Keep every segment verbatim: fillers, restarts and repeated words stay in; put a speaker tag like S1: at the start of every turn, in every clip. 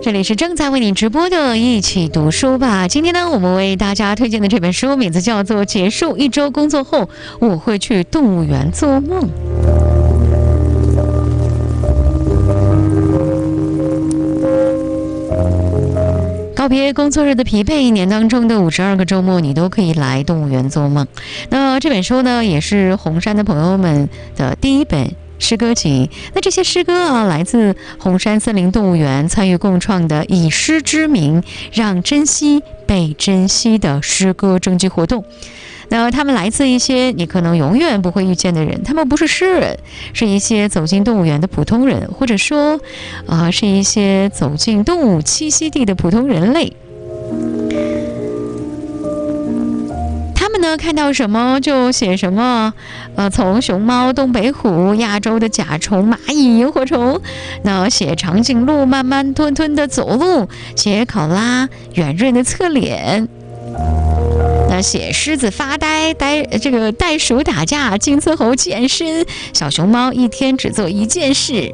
S1: 这里是正在为你直播的一起读书吧。今天呢，我们为大家推荐的这本书名字叫做《结束一周工作后，我会去动物园做梦》。告别工作日的疲惫，一年当中的五十二个周末，你都可以来动物园做梦。那这本书呢，也是红山的朋友们的第一本诗歌集。那这些诗歌啊，来自红山森林动物园参与共创的以诗之名，让珍惜被珍惜的诗歌征集活动。那他们来自一些你可能永远不会遇见的人，他们不是诗人，是一些走进动物园的普通人，或者说，呃，是一些走进动物栖息地的普通人类。他们呢，看到什么就写什么，呃，从熊猫、东北虎、亚洲的甲虫、蚂蚁、萤火虫，那写长颈鹿慢慢吞吞的走路，写考拉圆润的侧脸。那写狮子发呆，呆这个袋鼠打架，金丝猴健身，小熊猫一天只做一件事。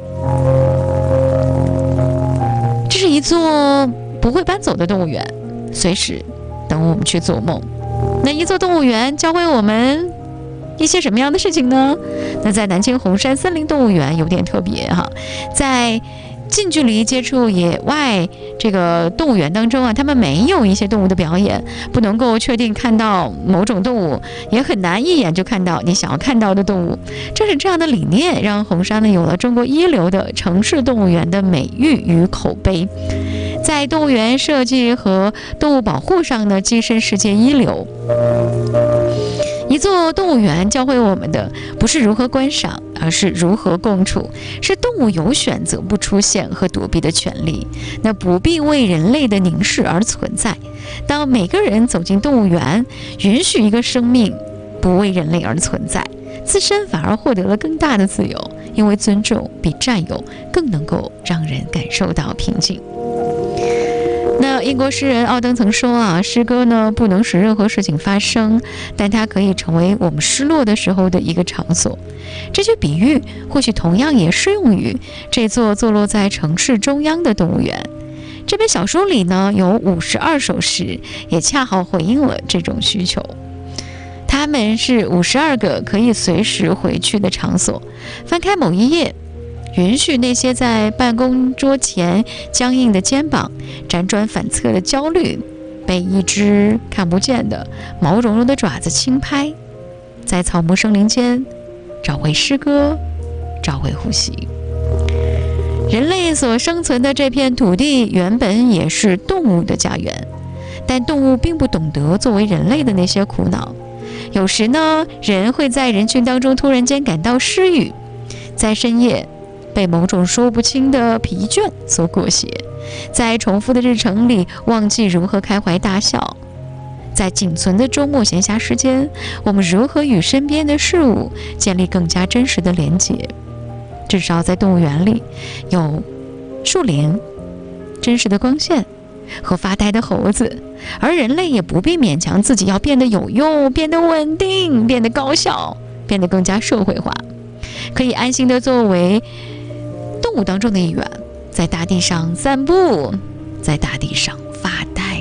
S1: 这是一座不会搬走的动物园，随时等我们去做梦。那一座动物园教会我们一些什么样的事情呢？那在南京红山森林动物园有点特别哈，在近距离接触野外这个动物园当中啊，他们没有一些动物的表演，不能够确定看到某种动物，也很难一眼就看到你想要看到的动物。正是这样的理念，让红山呢有了中国一流的城市动物园的美誉与口碑，在动物园设计和动物保护上呢跻身世界一流。一座动物园教会我们的不是如何观赏，而是如何共处，是动物有选择不出现和躲避的权利，那不必为人类的凝视而存在。当每个人走进动物园，允许一个生命不为人类而存在，自身反而获得了更大的自由，因为尊重比占有更能够让人感受到平静。那英国诗人奥登曾说啊，诗歌呢不能使任何事情发生，但它可以成为我们失落的时候的一个场所。这句比喻或许同样也适用于这座坐落在城市中央的动物园。这本小书里呢有五十二首诗，也恰好回应了这种需求。它们是五十二个可以随时回去的场所。翻开某一页，允许那些在办公桌前僵硬的肩膀、辗转反侧的焦虑，被一只看不见的毛茸茸的爪子轻拍，在草木生灵间找回诗歌，找回呼吸。人类所生存的这片土地原本也是动物的家园，但动物并不懂得作为人类的那些苦恼。有时呢，人会在人群当中突然间感到失语，在深夜被某种说不清的疲倦所裹挟，在重复的日程里忘记如何开怀大笑，在仅存的周末闲暇时间，我们如何与身边的事物建立更加真实的连结？至少在动物园里，有树林、真实的光线和发呆的猴子，而人类也不必勉强自己要变得有用、变得稳定、变得高效、变得更加社会化，可以安心的作为动物当中的一员，在大地上散步，在大地上发呆。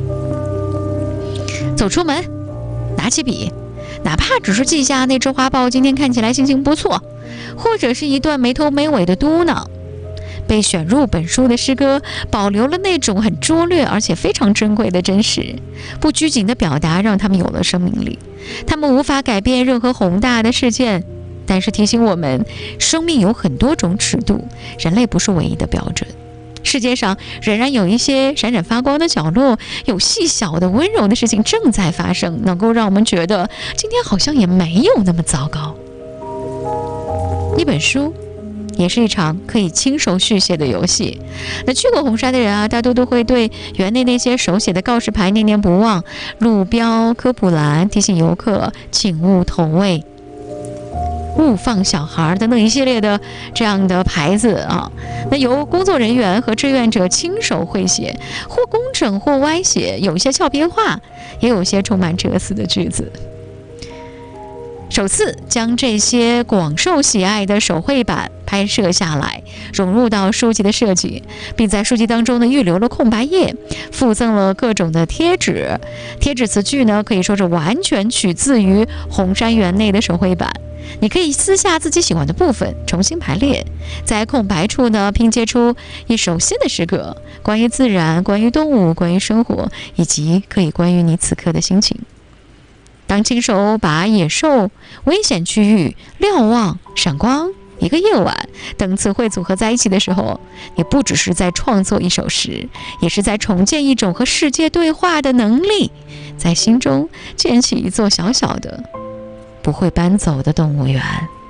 S1: 走出门，拿起笔，哪怕只是记下那只花豹今天看起来心情不错，或者是一段没头没尾的嘟囔。被选入本书的诗歌保留了那种很拙劣而且非常珍贵的真实，不拘谨的表达让他们有了生命力。他们无法改变任何宏大的事件，但是提醒我们，生命有很多种尺度，人类不是唯一的标准。世界上仍然有一些闪闪发光的角落，有细小的温柔的事情正在发生，能够让我们觉得今天好像也没有那么糟糕。一本书也是一场可以亲手续写的游戏。那去过红山的人啊，大多都会对园内那些手写的告示牌念念不忘，路标、科普栏提醒游客请勿投喂、勿放小孩等等一系列的这样的牌子啊，那由工作人员和志愿者亲手绘写，或工整或歪写，有些俏皮话，也有些充满哲思的句子。 首次将这些广受喜爱的手绘板拍摄下来，融入到书籍的设计，并在书籍当中呢预留了空白页，附赠了各种的贴纸。贴纸词句呢可以说是完全取自于红山园内的手绘板。你可以撕下自己喜欢的部分，重新排列，在空白处呢拼接出一首新的诗歌，关于自然，关于动物，关于生活，以及可以关于你此刻的心情。当亲手把野兽、危险区域、瞭望、闪光、一个夜晚等词汇组合在一起的时候，你不只是在创作一首诗，也是在重建一种和世界对话的能力，在心中建起一座小小的不会搬走的动物园。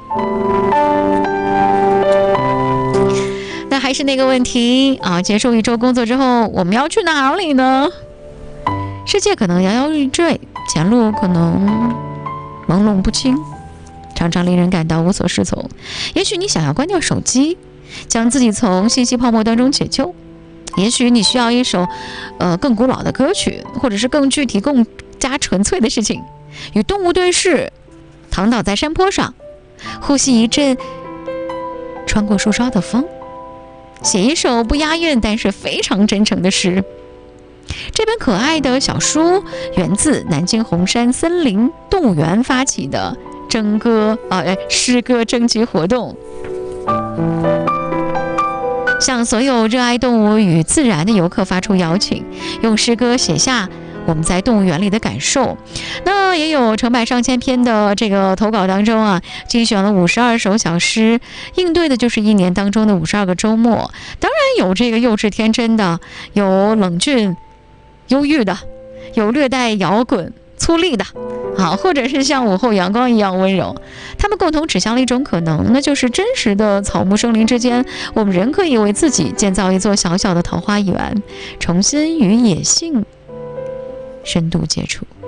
S1: 那还是那个问题啊，结束一周工作之后，我们要去哪里呢？世界可能摇摇欲坠，前路可能朦胧不清，常常令人感到无所适从。也许你想要关掉手机，将自己从信息泡沫当中解救；也许你需要一首呃更古老的歌曲，或者是更具体、更加纯粹的事情，与动物对视，躺倒在山坡上，呼吸一阵穿过树梢的风，写一首不押韵但是非常真诚的诗。这本可爱的小书源自南京红山森林动物园发起的征歌呃诗歌征集活动，向所有热爱动物与自然的游客发出邀请，用诗歌写下我们在动物园里的感受。那也有成百上千篇的这个投稿当中啊，精选了五十二首小诗，应对的就是一年当中的五十二个周末。当然有这个幼稚天真的，有冷峻忧郁的，有略带摇滚粗粝的啊，或者是像午后阳光一样温柔。他们共同指向了一种可能，那就是真实的草木生灵之间，我们人可以为自己建造一座小小的桃花源，重新与野性深度接触。